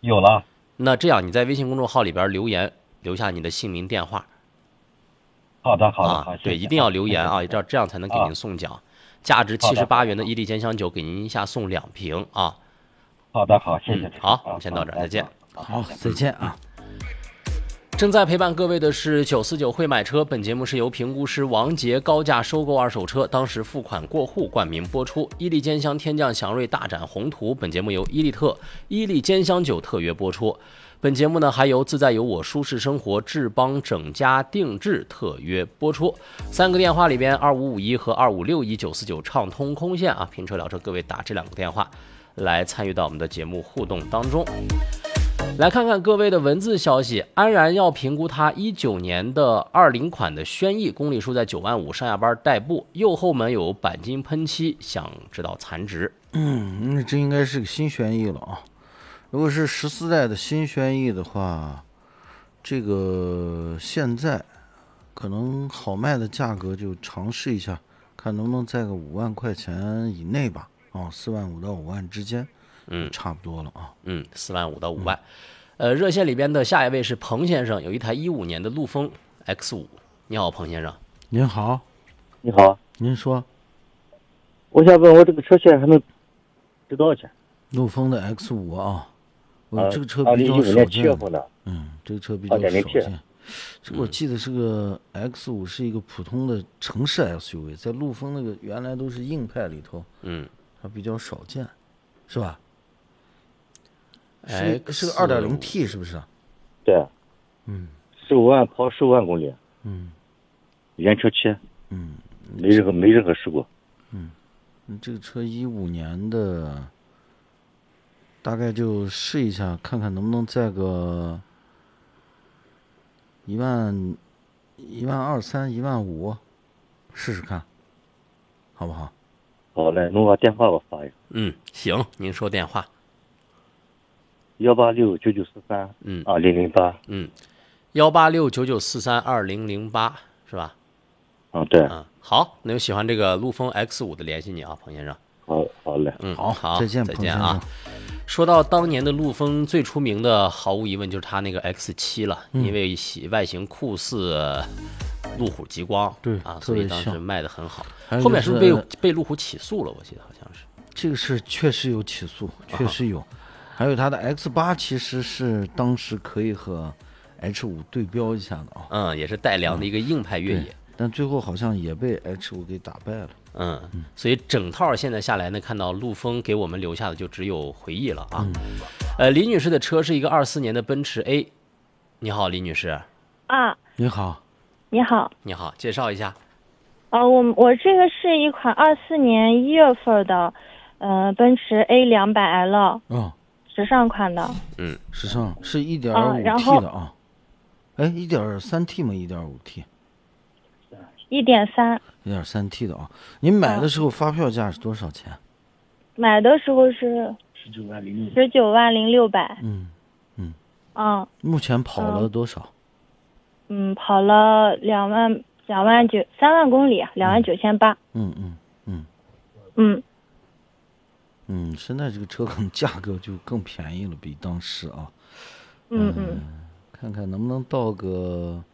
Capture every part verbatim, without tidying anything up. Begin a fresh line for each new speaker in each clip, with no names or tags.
有了。
那这样，你在微信公众号里边留言，留下你的姓名、电话。
好的，好的，
啊，
好，
对，一定要留言啊，这样这样才能给您送奖。价值七十八元的伊利煎香酒，给您一下送两瓶啊。
好的，好，谢谢。
嗯、好，我们先到这儿，再见。
好，再见啊。
正在陪伴各位的是九四九会买车，本节目是由评估师王杰高价收购二手车，当时付款过户冠名播出。伊利煎香天降祥瑞大展宏图，本节目由伊利特伊利煎香酒特约播出。本节目呢还由自在有我舒适生活智邦整家定制特约播出。三个电话里边，二五五一和二五六一九四九畅通空线啊，拼车聊车，各位打这两个电话来参与到我们的节目互动当中。来看看各位的文字消息，安然要评估它一九年的二零款的轩逸，公里数在九万五，上下班代步，右后门有钣金喷漆，想知道残值。
嗯，那这应该是个新轩逸了啊。如果是十四代的新轩逸的话，这个现在可能好卖的价格就尝试一下，看能不能在个五万块钱以内吧，啊，四万五到五万之间。嗯，差不多了啊。
嗯，四万五到五万。嗯、呃，热线里边的下一位是彭先生，有一台一五年的陆风 X 五。你好，彭先生。
您好。
你好。
您说。
我想问我这个车现在还能值多少钱？
陆风的 X 五啊，我、呃、这个车
比
较少见。
的
嗯，这个车比较少见。这个我记得是个 X 五，是一个普通的城市 S U V， 在陆风那个原来都是硬派里头，
嗯，
它比较少见，是吧？
是
是个 二点零 T 是不是？
对，
嗯，
十五万跑十五万公里，
嗯，
原车漆，
嗯，
没任何没任何事故，
嗯，你这个车一五年的，大概就试一下，看看能不能在个一万一万二三一万五，试试看，好不好？
好嘞，侬把电话我发一个。
嗯，行，您说电话。
幺八六九九四三，
嗯，
二零零八，
嗯，幺八六九九四三二零零八是吧？
嗯，对，
嗯，好，那有喜欢这个陆风 X 五的联系你啊，彭先生。
好，好嘞，
嗯，
好，
好，
再见，
再见啊。说到当年的陆风，最出名的毫无疑问就是它那个 X 七了，
嗯、
因为外形酷似路虎极光，
对
啊，所以当时卖的很好。
就是、
后面是不是被被路虎起诉了？我记得好像是。
这个是确实有起诉，确实有。啊，还有它的 X 八其实是当时可以和 H 五对标一下的啊，
嗯，也是带梁的一个硬派越野，
嗯，但最后好像也被 H 五给打败了。
嗯，嗯，所以整套现在下来呢，看到陆风给我们留下的就只有回忆了啊。
嗯、
呃，李女士的车是一个二四年的奔驰 A。你好，李女士。
啊，
你好。
你好。
你好，介绍一下。
呃，我我这个是一款二四年一月份的，呃，奔驰 A 两百 L。
哦。
时尚款的，
嗯，
时尚是 一点五 T 的啊，哎，一点三 T 吗？一点五 T，
一点三，
一点三 T 的啊。您买的时候发票价是多少钱？
买的时候是
十九万零
十九万零六百。
嗯嗯。
嗯。
目前跑了多少？
嗯，跑了两万两万九三万公里，两万九千八。
嗯嗯嗯。
嗯。
嗯，现在这个车可能价格就更便宜了，比当时啊。
嗯嗯。
看看能不能到个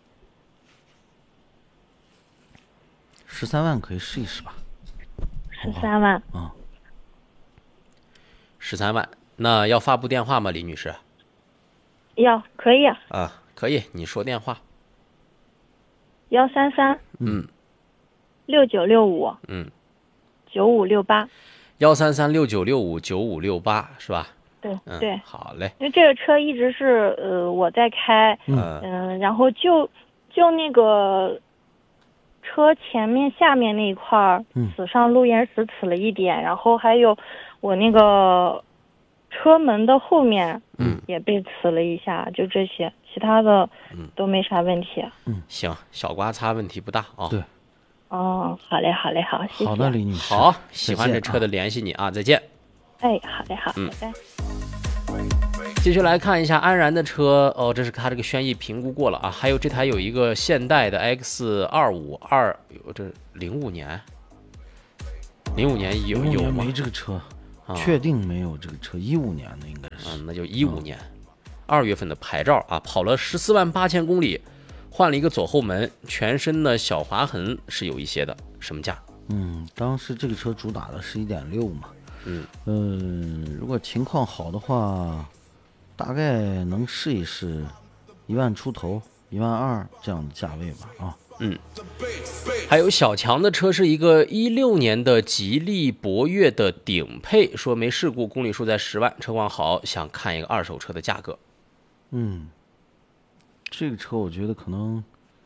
十三万，可以试一试吧。
十三万。
啊。
十三万，那要发布电话吗，李女士？
要，可以啊。
啊，可以，你说电话。
幺三三。
嗯。
六九六五。
嗯。
九五六八。
幺三三六九六五九五六八是吧？
对、
嗯、
对，
好嘞。
因为这个车一直是呃我在开，
嗯、
呃、然后就就那个车前面下面那一块儿，死上路岩石死了一点，
嗯、
然后还有我那个车门的后面，
嗯，
也被刺了一下，嗯、就这些，其他的都没啥问题。
嗯，行，小刮擦问题不大啊。
对。
哦，好嘞，好嘞，好，谢谢。
好的，李女士。
好，喜欢这车的联系你啊，再见。
哎，好嘞，好，
嗯，
拜拜。
继续来看一下安然的车哦，这是他这个轩逸评估过了啊，还有这台有一个现代的 X 二五二，这零五年，零五年有有吗？
没这个车，
啊、
确定没有这个车，一五年的应该是。
嗯，那就一五年二、嗯、月份的牌照啊，跑了十四万八千公里，换了一个左后门，全身的小划痕是有一些的，什么价？
嗯，当时这个车主打的是一点六嘛，
嗯
嗯、呃，如果情况好的话，大概能试一试一万出头，一万二这样的价位吧啊。
嗯，还有小强的车是一个一六年的吉利博越的顶配，说没事故，公里数在十万，车况好，想看一个二手车的价格。
嗯，这个车我觉得可能，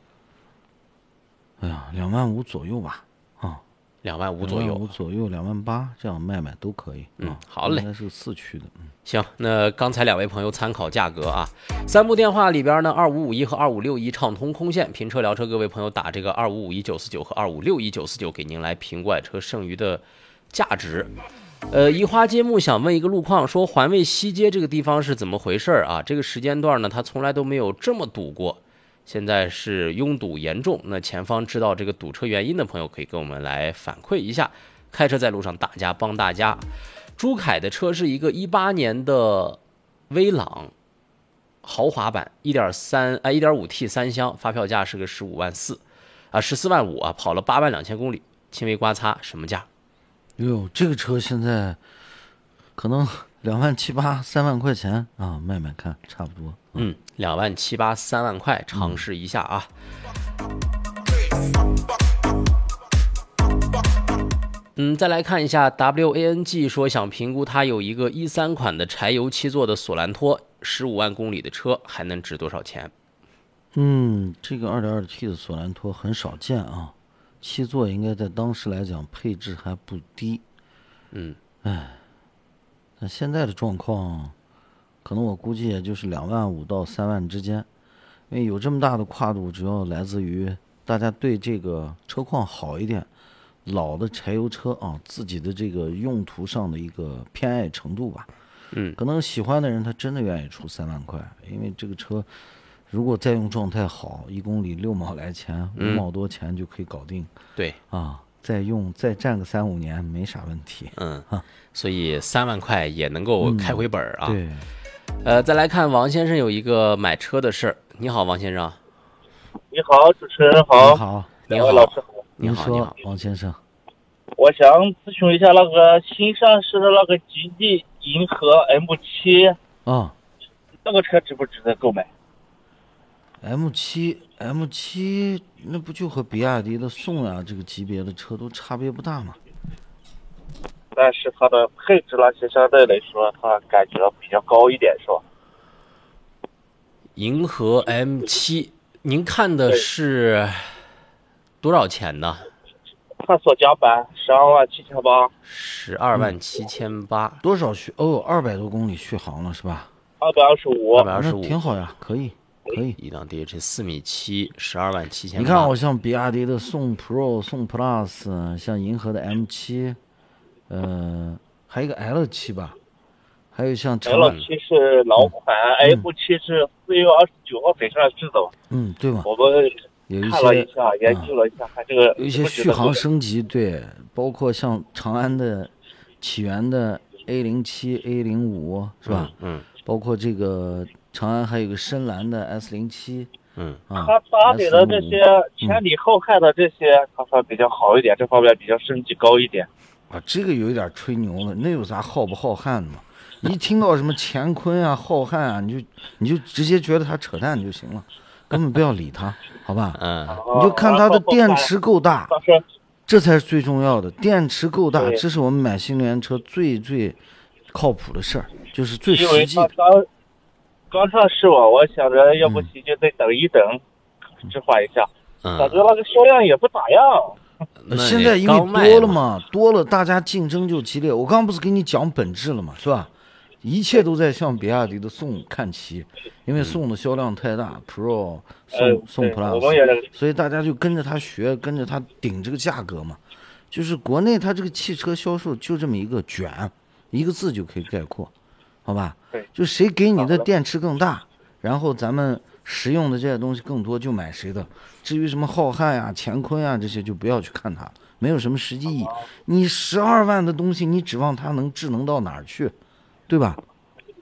哎呀，两万五左右吧，啊，
两万五左右，
五左右，两万八这样卖卖都可以。
嗯，好嘞，
应该是四驱的。嗯，
行，那刚才两位朋友参考价格啊，三部电话里边呢，二五五一和二五六一畅通空线，评车聊车，各位朋友打这个二五五一九四九和二五六一九四九，给您来评估爱车剩余的价值。呃，移花接木想问一个路况，说环卫西街这个地方是怎么回事啊？这个时间段呢，它从来都没有这么堵过，现在是拥堵严重。那前方知道这个堵车原因的朋友，可以跟我们来反馈一下。开车在路上，大家帮大家。朱凯的车是一个一八年的威朗豪华版，一点三啊一点五 T 三厢，发票价是个十五万四啊，十四万五啊，跑了八万两千公里，轻微刮擦，什么价？
哟，这个车现在可能两万七八三万块钱啊，卖卖看，差不多。
嗯，两万七八三万块，尝试一下啊。嗯，再来看一下 W A N G 说想评估它有一个一三款的柴油七座的索兰托，十五万公里的车还能值多少钱？
嗯，这个 二点二 T 的索兰托很少见啊，七座应该在当时来讲配置还不低。
嗯，
哎，那现在的状况，可能我估计也就是两万五到三万之间，因为有这么大的跨度，主要来自于大家对这个车况好一点。老的柴油车啊，自己的这个用途上的一个偏爱程度吧，
嗯，
可能喜欢的人他真的愿意出三万块，因为这个车如果再用状态好，一公里六毛来钱，五毛多钱就可以搞定。
对
啊，再用再战个三五年没啥问题。
嗯，所以三万块也能够开回本啊。
嗯、对，
呃，再来看王先生有一个买车的事儿。你好，王先生。
你好，主持人好。
你好，
你好，
老师好。
你好，你好，
王先生。
我想咨询一下那个新上市的那个吉利银河 M 七
啊，
那个车值不值得购买
？M 七 M 七那不就和比亚迪的宋呀这个级别的车都差别不大吗？
但是它的配置那些相对来说，它感觉比较高一点，是吧？
银河 M 七，您看的是多少钱呢？
它所讲版十二万七千八，
十二万七千八，
多少续？哦，二百多公里续航了是吧？
二百二十五，
二百二十五，
挺好呀，可以，可以。
一档 D H 四米七，十二万七千八。
你看，我像比亚迪的宋 Pro、宋 Plus， 像银河的 M 七，呃，还有一个 L 七吧，还有像
L 七是老款、嗯、，F 七是四月二十九号才上市的。
嗯，对吧？
我们
有一些
看了一下，研究了一下，看这个
有一些续航升级，对，包括像长安的起源的 A 零七、A 零五是吧？
嗯，
包括这个长安还有个深蓝的 S 零七，
嗯
啊，
它搭载的这些前底后看的这些，它算比较好一点，这方面比较升级高一点。
啊，这个有一点吹牛了，那有啥浩不浩瀚的嘛？一听到什么乾坤啊、浩瀚啊，你就你就直接觉得他扯淡就行了。根本不要理它，好吧？
嗯，
你就看它的电池够大，这才是最重要的。电池够大，这是我们买新能源车最最靠谱的事儿，就是最实际。
因为它刚刚上市嘛，我想着要不行就再等一等，置换一下。
嗯，
感觉那个销量也不咋样。
现在因为多了嘛，多了大家竞争就激烈。我刚不是跟你讲本质了嘛，是吧？一切都在向比亚迪的宋看齐，因为宋的销量太大 ，Pro、宋、宋 Plus， 所以大家就跟着他学，跟着他顶这个价格嘛。就是国内它这个汽车销售就这么一个卷，一个字就可以概括，好吧？就谁给你的电池更大，然后咱们实用的这些东西更多，就买谁的。至于什么浩瀚呀、乾坤呀这些，就不要去看它，没有什么实际意义。你十二万的东西，你指望它能智能到哪儿去？对吧？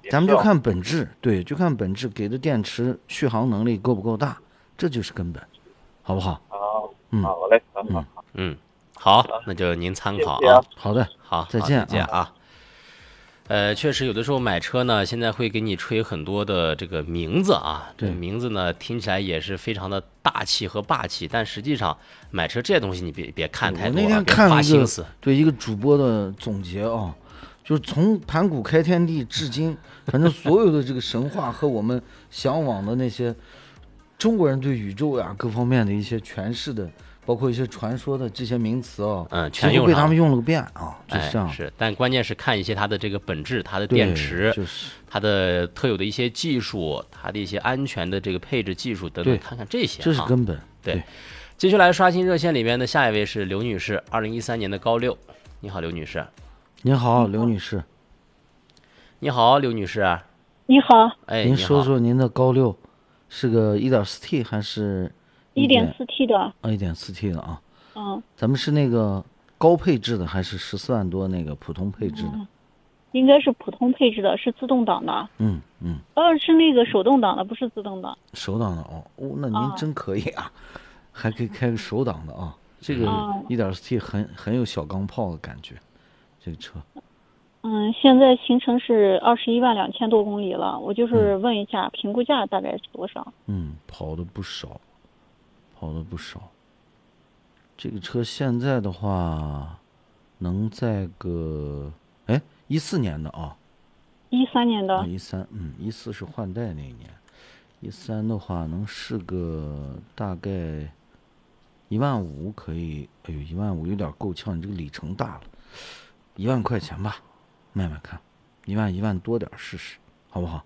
咱们就看本质，对，就看本质，给的电池续航能力够不够大，这就是根本，好不好？
好，
嗯
好嘞，好好好，
嗯，好，那就您参考啊
谢谢啊。
好的，
好，
再见
好再见啊。呃，确实有的时候买车呢，现在会给你吹很多的这个名字啊，
对
这名字呢听起来也是非常的大气和霸气，但实际上买车这些东西你别别看太多了，
我那天
别
看了一个
花心思。
对一个主播的总结啊，就是从盘古开天地至今，反正所有的这个神话和我们向往的那些中国人对宇宙呀各方面的一些诠释的，包括一些传说的这些名词啊，
嗯
几乎被
全用上了
他们用了个遍啊，就是
哎
这样。
是，但关键是看一些它的这个本质，它的
对
电池，
就是
它的特有的一些技术，它的一些安全的这个配置技术等等，
对
看看这些、啊，
这是根本。
对，接下来刷新热线里面的下一位是刘女士，二零一三年的高六。你好，刘女士。
您好，刘女士，
你好，刘女士。
你好，
哎，
您
你好
说说您的高六是个 一点四 T 还是
一点四 T 的，
啊一点四 T 的啊？
嗯，
咱们是那个高配置的还是十四万多那个普通配置的？
应该是普通配置的，是自动挡的。
嗯嗯，
呃，是那个手动挡的，不是自动挡。
手挡的哦哦，那您
啊
真可以啊，还可以开个手挡的啊，这个
啊
一点四 T 很很有小钢炮的感觉，这个车。
嗯，现在行程是二十一万两千多公里了，我就是问一下，评估价大概是多少？
嗯，跑的不少，跑的不少。这个车现在的话，能在个哎一四年的啊，
一三年的
啊一三嗯一四是换代那一年，一三的话能是个大概一万五可以，哎呦一万五有点够呛，你这个里程大了，一万块钱吧，卖卖看，一万一万多点试试，好不好？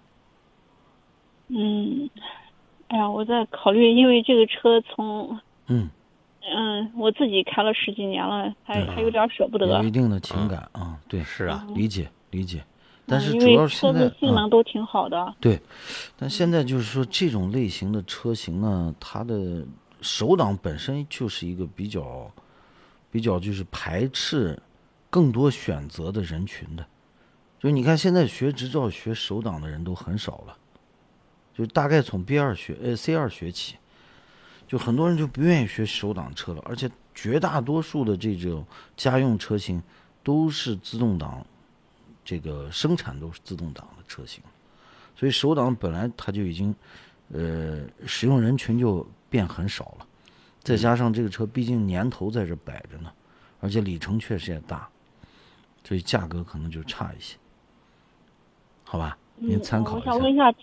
嗯，哎呀，我在考虑，因为这个车从
嗯。
嗯，我自己开了十几年了，还
对
还有点舍不得。
有一定的情感啊，对，
是啊，
理解理解，但是
嗯因
主要
为车
是现在
子性能
啊，
都挺好的。
对，但现在就是说这种类型的车型呢，它的手挡本身就是一个比较比较就是排斥更多选择的人群的，就是你看现在学执照学手挡的人都很少了，就大概从 B 二学呃 C 二学起。就很多人就不愿意学手挡车了，而且绝大多数的这种家用车型都是自动挡，这个生产都是自动挡的车型，所以手挡本来它就已经，呃，使用人群就变很少了，再加上这个车毕竟年头在这摆着呢，而且里程确实也大，所以价格可能就差一些，好吧？您参考一下。
我想问一下，